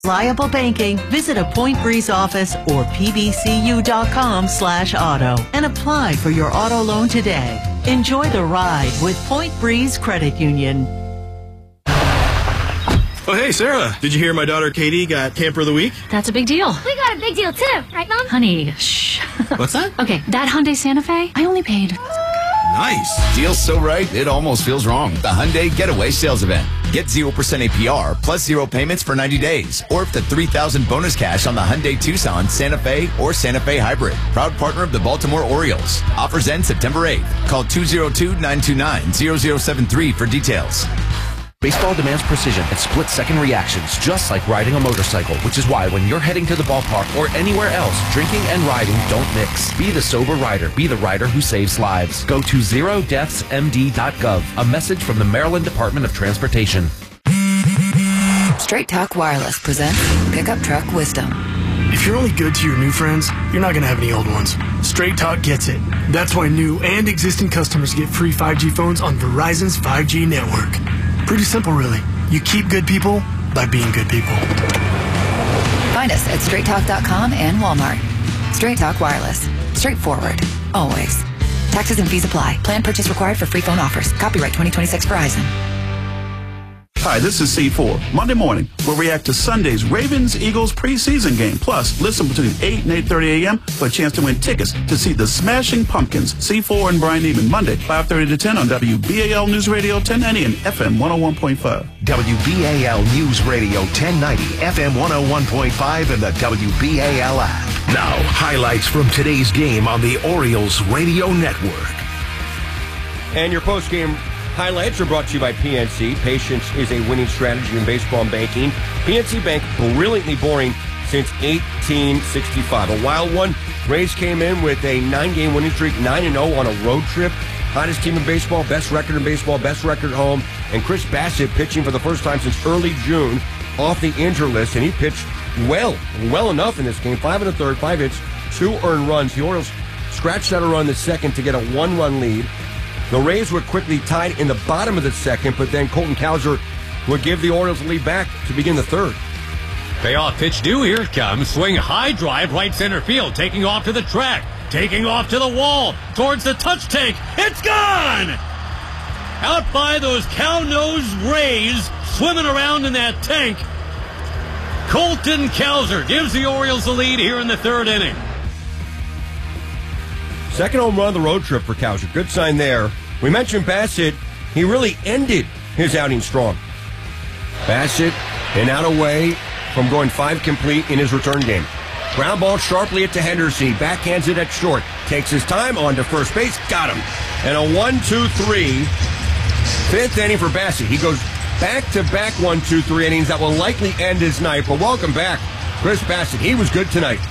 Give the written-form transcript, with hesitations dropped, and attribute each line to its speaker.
Speaker 1: Reliable banking. Visit a Point Breeze office or pbcu.com/auto and apply for your auto loan today. Enjoy the ride with Point Breeze Credit Union.
Speaker 2: Oh, hey, Sarah. Did you hear my daughter Katie got Camper of the Week?
Speaker 3: That's a big deal.
Speaker 4: We got a big deal, too. Right, Mom?
Speaker 3: Honey, shh.
Speaker 2: What's that?
Speaker 3: Okay, that Hyundai Santa Fe, I only paid...
Speaker 2: Nice.
Speaker 5: Deal's so right, it almost feels wrong. The Hyundai Getaway Sales Event. Get 0% APR plus 0 payments for 90 days. Or up to $3,000 bonus cash on the Hyundai Tucson, Santa Fe, or Santa Fe Hybrid. Proud partner of the Baltimore Orioles. Offers end September 8th. Call 202-929-0073 for details.
Speaker 6: Baseball demands precision and split-second reactions, just like riding a motorcycle, which is why when you're heading to the ballpark or anywhere else, drinking and riding don't mix. Be the sober rider. Be the rider who saves lives. Go to zerodeathsmd.gov. A message from the Maryland Department of Transportation.
Speaker 7: Straight Talk Wireless presents Pickup Truck Wisdom.
Speaker 8: If you're only good to your new friends, you're not going to have any old ones. Straight Talk gets it. That's why new and existing customers get free 5G phones on Verizon's 5G network. Pretty simple, really. You keep good people by being good people.
Speaker 7: Find us at straighttalk.com and Walmart. Straight Talk Wireless. Straightforward. Always. Taxes and fees apply. Plan purchase required for free phone offers. Copyright 2026 Verizon.
Speaker 9: Hi, this is C4. Monday morning, we'll react to Sunday's Ravens-Eagles preseason game. Plus, listen between 8 and 8:30 a.m. for a chance to win tickets to see the Smashing Pumpkins, C4 and Brian Neiman, Monday, 5:30 to 10 on WBAL News Radio 1090 and FM 101.5.
Speaker 10: WBAL News Radio 1090, FM 101.5, and the WBAL app. Now, highlights from today's game on the Orioles Radio Network.
Speaker 11: And your post-game highlights are brought to you by PNC. Patience is a winning strategy in baseball and banking. PNC Bank, brilliantly boring since 1865. A wild one. Rays came in with a 9-game winning streak, 9-0 on a road trip. Hottest team in baseball, best record in baseball, best record home. And Chris Bassett pitching for the first time since early June off the injured list. And he pitched well enough in this game. 5 1/3, 5 hits, 2 earned runs. The Orioles scratched out a run in the second to get a 1-run lead. The Rays were quickly tied in the bottom of the second, but then Colton Cowser would give the Orioles the lead back to begin the third.
Speaker 12: Payoff pitch due. Here it comes. Swing high drive right center field. Taking off to the track. Taking off to the wall. Towards the touch tank. It's gone! Out by those cow-nosed Rays swimming around in that tank. Colton Cowser gives the Orioles the lead here in the third inning.
Speaker 11: Second home run of the road trip for Cowser. Good sign there. We mentioned Bassett. He really ended his outing strong. Bassett, an out away from going 5 complete in his return game. Ground ball sharply at to Henderson. Backhands it at short. Takes his time on to first base. Got him. And a 1-2-3. 5th inning for Bassett. He goes back-to-back 1-2-3 innings that will likely end his night. But welcome back, Chris Bassett. He was good tonight.